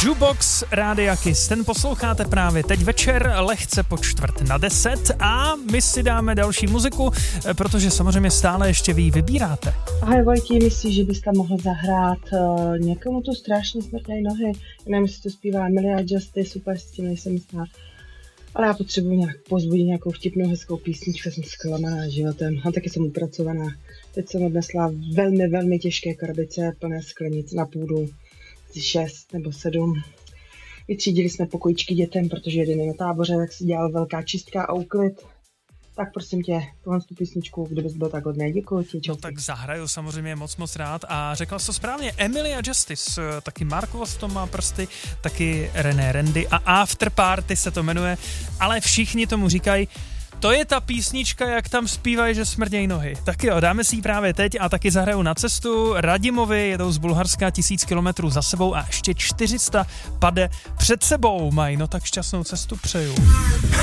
Jukebox Rádia Kiss, ten posloucháte právě teď večer, lehce po 9:45 a my si dáme další muziku, protože samozřejmě stále ještě vy ji vybíráte. Ahoj Vojti, myslíš, že bys tam mohl zahrát někomu tu strašně smrtné nohy? Nevím, jestli to zpívá Emilia Justice, super, s tím nejsem jistá. Ale já potřebuji nějak pozbudit nějakou vtipnou, hezkou písničku, jsem zklamaná životem a taky jsem upracovaná. Teď jsem odnesla velmi těžké krabice plné sklenic na půdu, 6 nebo 7. Vytřídili jsme pokojičky dětem, protože jeden je na táboře, tak se dělala velká čistka a úklid. Tak prosím tě, tohle tu písničku, kdybys byl tak hodný, děkuji ti. No tak zahraju samozřejmě moc rád a řekla jsi to správně, Emilia Justice, taky Marko v tom má prsty, taky René Randy a After Party se to jmenuje, ale všichni tomu říkají, to je ta písnička, jak tam zpívají, že smrděj nohy. Tak jo, dáme si ji právě teď a taky zahraju Na cestu. Radimovi jedou z Bulharska 1000 kilometrů za sebou a ještě 400 pade před sebou mají. No tak šťastnou cestu přeju.